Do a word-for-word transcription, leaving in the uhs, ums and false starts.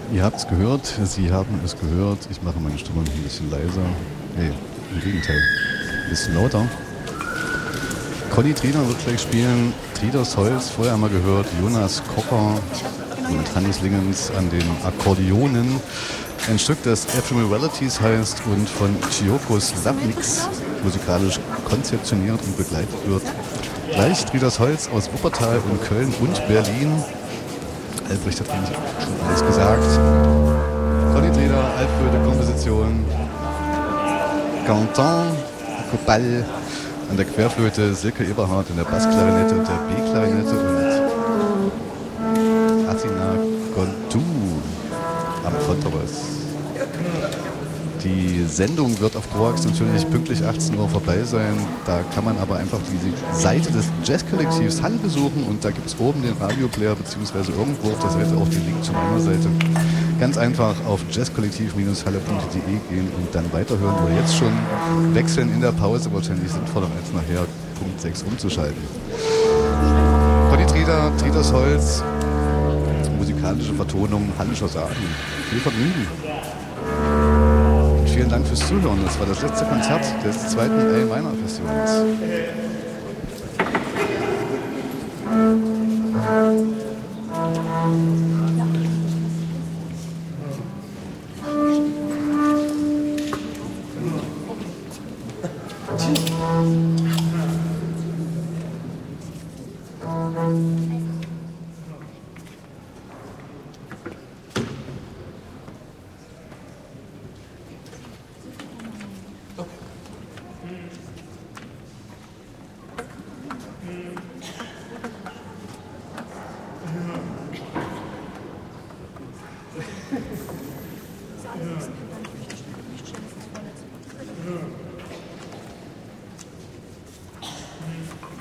Ihr habt es gehört, Sie haben es gehört. Ich mache meine Stimme ein bisschen leiser. Nee, im Gegenteil, ein bisschen lauter. Conny Triener wird gleich spielen. Trieders Holz, vorher einmal gehört. Jonas Kocher und Hannes Lingens an den Akkordeonen. Ein Stück, das Ephemeralities heißt und von Chioko Slavniks musikalisch konzeptioniert und begleitet wird. Gleich Trieders Holz aus Wuppertal und Köln und Berlin. Albrecht hat eigentlich schon alles gesagt. Conny Triener, Altflöte, Komposition. Canton, Copal. An der Querflöte Silke Eberhardt, in der Bassklarinette und der B-Klarinette und Athina Kontu am Kontrabass. Die Sendung wird auf Koax natürlich pünktlich achtzehn Uhr vorbei sein. Da kann man aber einfach die Seite des Jazzkollektivs Halle besuchen und da gibt es oben den Radioplayer beziehungsweise irgendwo auf der Seite auch den Link zu meiner Seite. Ganz einfach auf jazzkollektiv Halle punkt de gehen und dann weiterhören oder jetzt schon wechseln in der Pause, wahrscheinlich sinnvoller als nachher Punkt sechs umzuschalten. Conny Trieder, Trieders Holz, musikalische Vertonung, Hallischer Sagen. Viel Vergnügen. Und vielen Dank fürs Zuhören. Das war das letzte Konzert des zweiten A-Minor-Festivals.